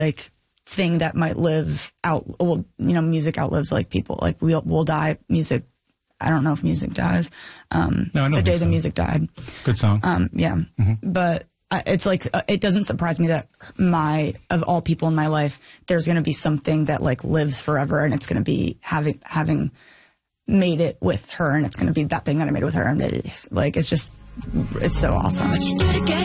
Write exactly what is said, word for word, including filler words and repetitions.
like thing that might live out. Well, you know, music outlives like people. Like we'll we'll die. Music. I don't know if music dies. Um, no, I don't the day so. the music died. Good song. Um, yeah, mm-hmm. But I, it's like uh, it doesn't surprise me that my of all people in my life, there's going to be something that like lives forever, and it's going to be having having made it with her, and it's going to be that thing that I made with her, and it's like it's just it's so awesome.